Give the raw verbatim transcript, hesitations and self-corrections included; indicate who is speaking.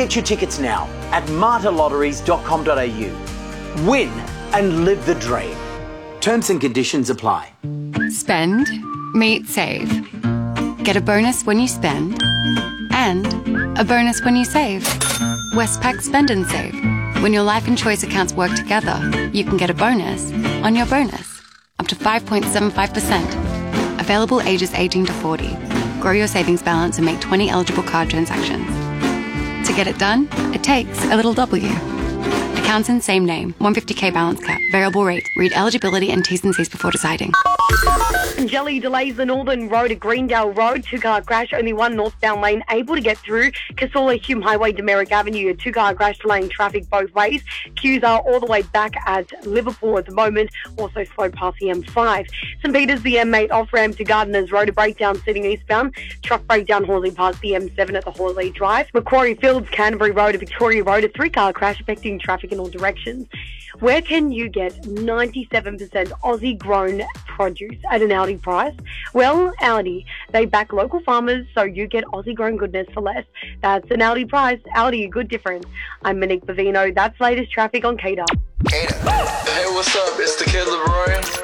Speaker 1: Get your tickets now at marta lotteries dot com dot a u. Win and live the dream. Terms and conditions apply.
Speaker 2: Spend, meet, save. Get a bonus when you spend and a bonus when you save. Westpac Spend and Save. When your life and choice accounts work together, you can get a bonus on your bonus. Up to five point seven five percent. Available ages eighteen to forty. Grow your savings balance and make twenty eligible card transactions. To get it done, it takes a little W. Accounts in same name. one hundred fifty k balance cap. Variable rate. Read eligibility and T's and C's before deciding.
Speaker 3: Jelly delays the Northern Road at Greendale Road. Two-car crash, only one northbound lane able to get through. Casula Hume Highway to Merrick Avenue. A two-car crash delaying traffic both ways. Queues are all the way back at Liverpool at the moment. Also slow past the M five. St Peters, the M eight off-ramp to Gardeners Road. A breakdown sitting eastbound. Truck breakdown Horsley past the M seven at the Horsley Drive. Macquarie Fields, Canterbury Road to Victoria Road. A three-car crash affecting traffic in all directions. Where can you get ninety-seven percent Aussie-grown produce at an Aldi price? Well, Aldi. They back local farmers, so you get Aussie-grown goodness for less. That's an Aldi price. Aldi, a good difference. I'm Monique Bavino. That's latest traffic on K D A R.
Speaker 4: Hey, what's up? It's the Kid LeRoy.